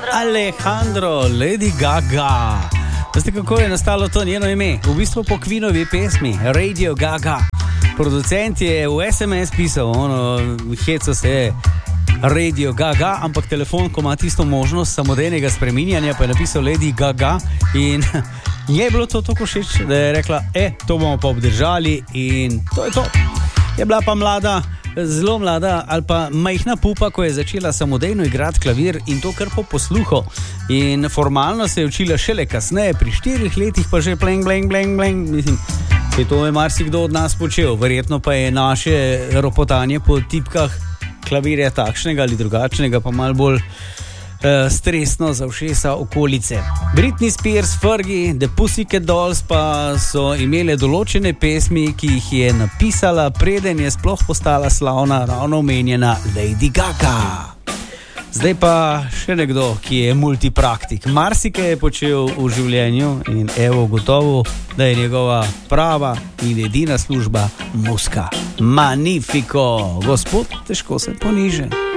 Alejandro, Lady Gaga. Veste, kako je nastalo to njeno ime? V bistvu po Queenovi pesmi Radio Gaga. Producent je v SMS pisal, heco se je Radio Gaga, ampak telefon, ko ima tisto možnost samodejnega spreminjanja, pa je napisal Lady Gaga in je bilo to tako všeč, da je rekla, to bomo pa obdržali in to je to. Je bila pa mlada, zelo mlada ali pa majhna pupa, ko je začela samodejno igrati klavir in to kar po posluhu. In formalno se je učila šele kasneje, pri 4 letih pa že bleng, bleng, bleng, bleng. Mislim, to je marsikdo od nas počel, verjetno pa je naše ropotanje po tipkah klavirja takšnega ali drugačnega pa malo bolj stresno za ušesa okolice. Britney Spears, Fergie, The Pussycat Dolls pa so imele določene pesmi, ki jih je napisala, preden je sploh postala slavna ravno omenjena Lady Gaga. Zdaj pa še nekdo, ki je multipraktik. Marsikaj je počel v življenju in evo gotovo, da je njegova prava in edina služba muska. Magnifico! Gospod, težko se poniže.